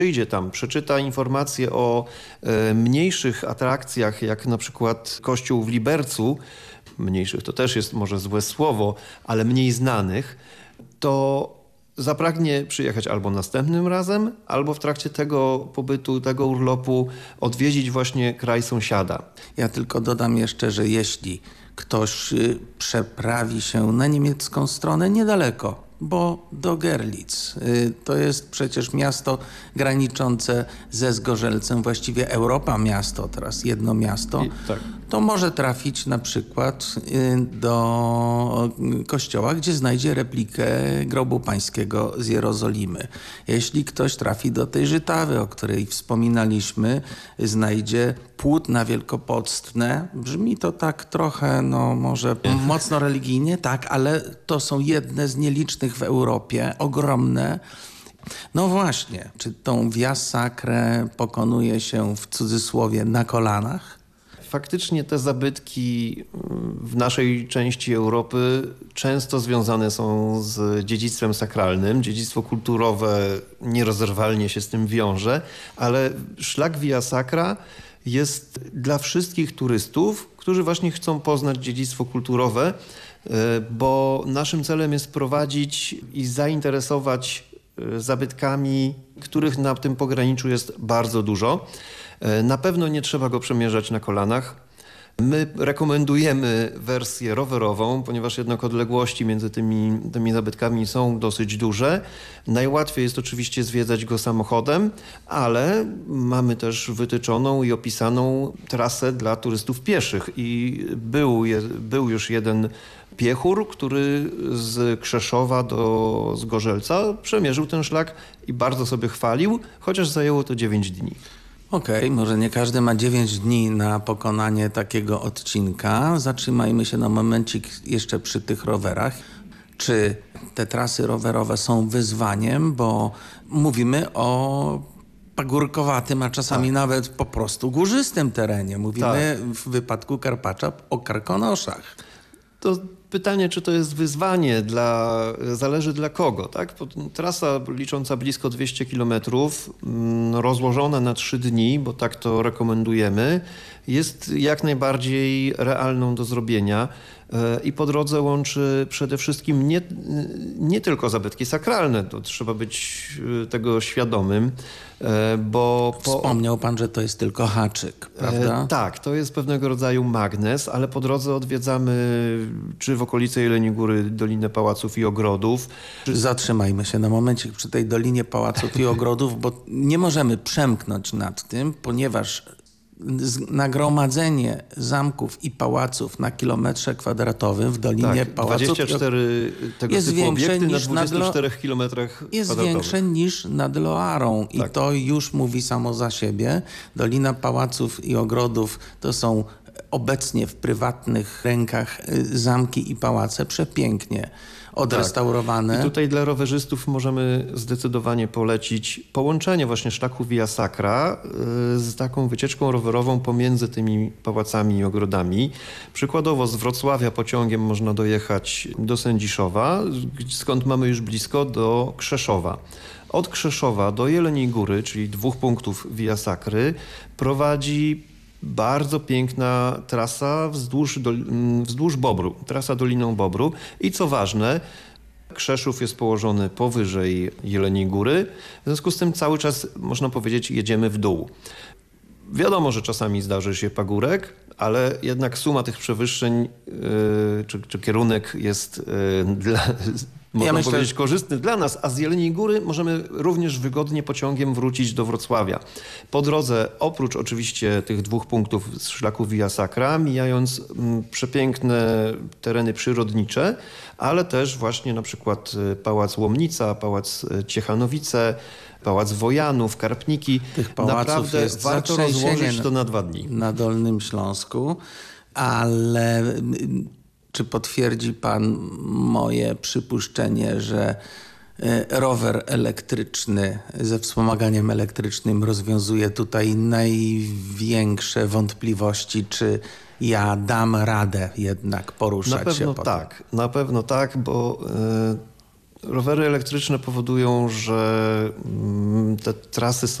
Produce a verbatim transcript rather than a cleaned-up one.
Przyjdzie tam, przeczyta informacje o e, mniejszych atrakcjach, jak na przykład kościół w Libercu, mniejszych to też jest może złe słowo, ale mniej znanych, to zapragnie przyjechać albo następnym razem, albo w trakcie tego pobytu, tego urlopu odwiedzić właśnie kraj sąsiada. Ja tylko dodam jeszcze, że jeśli ktoś y, przeprawi się na niemiecką stronę niedaleko, bo do Görlitz, y, to jest przecież miasto graniczące ze Zgorzelcem, właściwie Europa miasto, teraz jedno miasto, I, tak. to może trafić na przykład y, do kościoła, gdzie znajdzie replikę grobu pańskiego z Jerozolimy. Jeśli ktoś trafi do tej Żytawy, o której wspominaliśmy, znajdzie płótna wielkopostne. Brzmi to tak trochę, no może mocno religijnie, tak, ale to są jedne z nielicznych w Europie, ogromne. No właśnie, czy tą Via Sacrę pokonuje się w cudzysłowie na kolanach? Faktycznie te zabytki w naszej części Europy często związane są z dziedzictwem sakralnym. Dziedzictwo kulturowe nierozerwalnie się z tym wiąże, ale szlak Via Sacra jest dla wszystkich turystów, którzy właśnie chcą poznać dziedzictwo kulturowe, bo naszym celem jest prowadzić i zainteresować zabytkami, których na tym pograniczu jest bardzo dużo. Na pewno nie trzeba go przemierzać na kolanach. My rekomendujemy wersję rowerową, ponieważ jednak odległości między tymi, tymi zabytkami są dosyć duże. Najłatwiej jest oczywiście zwiedzać go samochodem, ale mamy też wytyczoną i opisaną trasę dla turystów pieszych. I był, był już jeden piechur, który z Krzeszowa do Zgorzelca przemierzył ten szlak i bardzo sobie chwalił, chociaż zajęło to dziewięć dni. Okej, okay, może nie każdy ma dziewięć dni na pokonanie takiego odcinka. Zatrzymajmy się na momencik jeszcze przy tych rowerach. Czy te trasy rowerowe są wyzwaniem, bo mówimy o pagórkowatym, a czasami tak. nawet po prostu górzystym terenie. Mówimy tak. w wypadku Karpacza o Karkonoszach. To pytanie, czy to jest wyzwanie, dla, zależy dla kogo. Tak? Trasa licząca blisko dwieście kilometrów, rozłożona na trzy dni, bo tak to rekomendujemy, jest jak najbardziej realną do zrobienia i po drodze łączy przede wszystkim nie, nie tylko zabytki sakralne, to trzeba być tego świadomym, bo... Po... Wspomniał pan, że to jest tylko haczyk, prawda? E, tak, to jest pewnego rodzaju magnes, ale po drodze odwiedzamy czy w okolicy Jeleniej Góry Dolinę Pałaców i Ogrodów. Czy... Zatrzymajmy się na momencik przy tej Dolinie Pałaców i Ogrodów, bo nie możemy przemknąć nad tym, ponieważ nagromadzenie zamków i pałaców na kilometrze kwadratowym w Dolinie tak, Pałaców dwadzieścia cztery tego jest typu większe obiekty niż na dwudziestu czterech kilometrach jest kwadratowych. większe niż nad Loarą i tak. to już mówi samo za siebie. Dolina Pałaców i Ogrodów to są obecnie w prywatnych rękach zamki i pałace przepięknie odrestaurowane. Tak. I tutaj dla rowerzystów możemy zdecydowanie polecić połączenie właśnie szlaku Via Sacra z taką wycieczką rowerową pomiędzy tymi pałacami i ogrodami. Przykładowo z Wrocławia pociągiem można dojechać do Sędziszowa, skąd mamy już blisko do Krzeszowa. Od Krzeszowa do Jeleniej Góry, czyli dwóch punktów Via Sacry, prowadzi bardzo piękna trasa wzdłuż, do, wzdłuż Bobru, trasa Doliną Bobru i co ważne, Krzeszów jest położony powyżej Jeleniej Góry, w związku z tym cały czas, można powiedzieć, jedziemy w dół. Wiadomo, że czasami zdarzy się pagórek, ale jednak suma tych przewyższeń yy, czy, czy kierunek jest yy, dla... Można ja myślę, powiedzieć korzystny dla nas, a z Jeleniej Góry możemy również wygodnie pociągiem wrócić do Wrocławia. Po drodze, oprócz oczywiście tych dwóch punktów z szlaku Via Sacra, mijając m, przepiękne tereny przyrodnicze, ale też właśnie na przykład Pałac Łomnica, Pałac Ciechanowice, Pałac Wojanów, Karpniki. Tych pałaców Naprawdę jest warto rozłożyć to na dwa dni. Na Dolnym Śląsku, ale... Czy potwierdzi pan moje przypuszczenie, że rower elektryczny ze wspomaganiem elektrycznym rozwiązuje tutaj największe wątpliwości, czy ja dam radę jednak poruszać się? Na pewno się tak, na pewno tak, bo Rowery elektryczne powodują, że mm, te trasy są